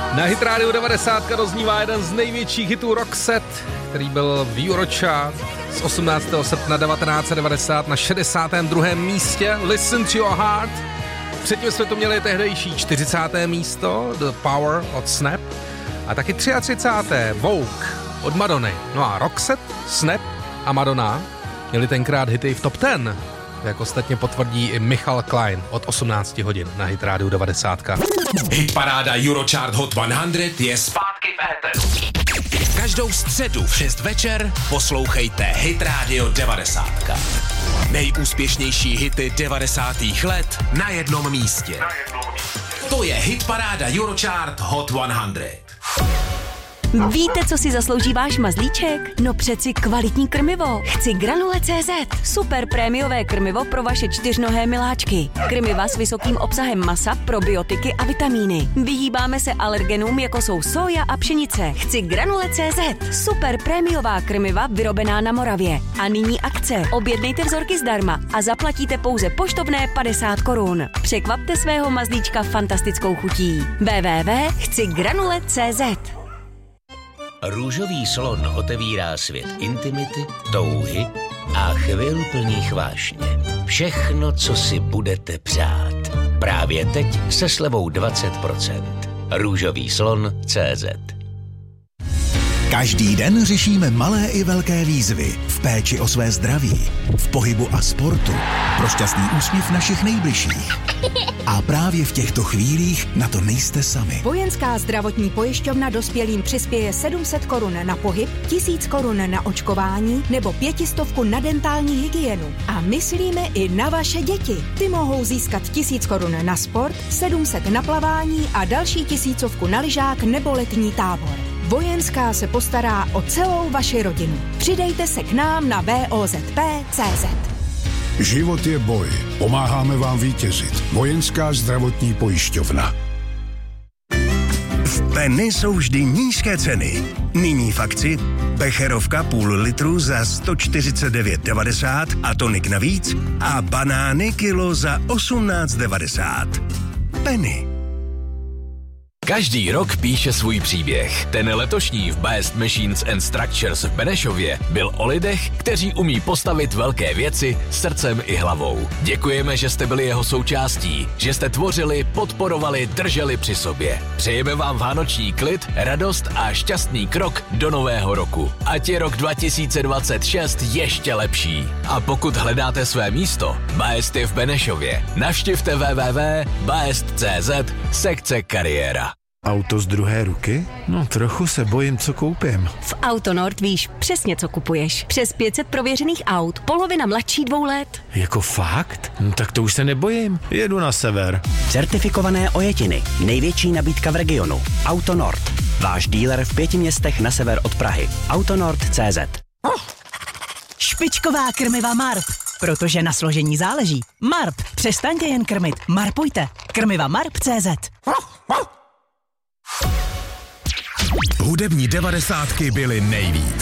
Na Hit Radio 90 doznívá jeden z největších hitů Roxette, který byl v Eurochart z 18. srpna 1990 na 62. místě. Listen to your heart. Předtím jsme to měli tehdejší 40. místo, The Power od Snap. A taky 33. Vogue od Madony. No a Roxette, Snap a Madonna měli tenkrát hity v top 10. Jak ostatně potvrdí i Michal Klein od 18 hodin na Hit Radio 90. Hitparáda Eurochart Hot 100 je zpátky v éteru. Každou středu v 6 večer poslouchejte Hit Radio 90. Nejúspěšnější hity 90. let na jednom místě. To je Hitparáda Eurochart Hot 100. Víte, co si zaslouží váš mazlíček? No přeci kvalitní krmivo. Chci Granule.cz. Super prémiové krmivo pro vaše čtyřnohé miláčky. Krmiva s vysokým obsahem masa, probiotiky a vitamíny. Vyhýbáme se alergenům, jako jsou soja a pšenice. Chci Granule.cz. Super prémiová krmiva vyrobená na Moravě. A nyní akce. Objednejte vzorky zdarma a zaplatíte pouze poštovné 50 korun. Překvapte svého mazlíčka fantastickou chutí. www.chcigranule.cz. Růžový slon otevírá svět intimity, touhy a chvil plných vášně. Všechno, co si budete přát. Právě teď se slevou 20%. Růžový slon.cz. Každý den řešíme malé i velké výzvy v péči o své zdraví, v pohybu a sportu, pro šťastný úsměv našich nejbližších. A právě v těchto chvílích na to nejste sami. Vojenská zdravotní pojišťovna dospělým přispěje 700 korun na pohyb, 1000 korun na očkování nebo 500 na dentální hygienu. A myslíme i na vaše děti. Ty mohou získat 1000 korun na sport, 700 na plavání a další 1000 na lyžák nebo letní tábor. Vojenská se postará o celou vaši rodinu. Přidejte se k nám na vozp.cz. Život je boj. Pomáháme vám vítězit. Vojenská zdravotní pojišťovna. V Penny jsou vždy nízké ceny. Nyní v akci becherovka půl litru za 149,90 a tonik navíc a banány kilo za 18,90. Penny. Každý rok píše svůj příběh. Ten letošní v Best Machines and Structures v Benešově byl o lidech, kteří umí postavit velké věci srdcem i hlavou. Děkujeme, že jste byli jeho součástí, že jste tvořili, podporovali, drželi při sobě. Přejeme vám vánoční klid, radost a šťastný krok do nového roku. Ať je rok 2026 ještě lepší. A pokud hledáte své místo, Best je v Benešově. Navštivte www.best.cz sekce kariéra. Auto z druhé ruky? No trochu se bojím, co koupím. V Autonord víš přesně, co kupuješ. Přes 500 prověřených aut, polovina mladší 2 let. Jako fakt? No tak to už se nebojím. Jedu na sever. Certifikované ojetiny. Největší nabídka v regionu. Autonord. Váš dealer v 5 městech na sever od Prahy. Autonord.cz. Špičková krmiva Marp. Protože na složení záleží. Marp. Přestaňte jen krmit. Marpujte. Krmiva Marp.cz. Hudební 90 byly nejvíc.